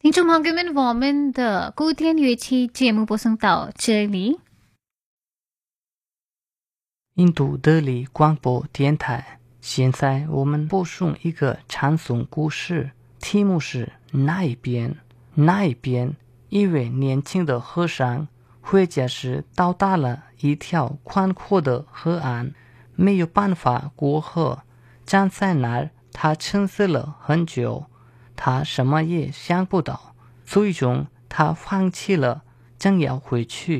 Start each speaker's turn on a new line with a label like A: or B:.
A: 听众朋友们，我们的古典乐器节目播送到这里。
B: 印度德里广播电台，现在我们播送一个唱诵故事，题目是那一边。那一边，一位年轻的和尚回家时到达了一条宽阔的河岸，没有办法过河，站在那儿，他沉思了很久，他什么也想不到，最终他放弃了，正要回去。